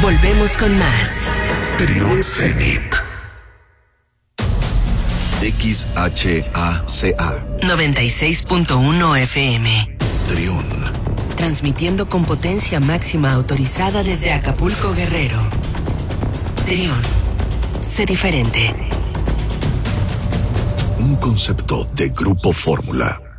Volvemos con más. Trión Zenit. XHACA 96.1 FM. Trión. Transmitiendo con potencia máxima autorizada desde Acapulco, Guerrero. Trión. Sé diferente. Un concepto de Grupo Fórmula.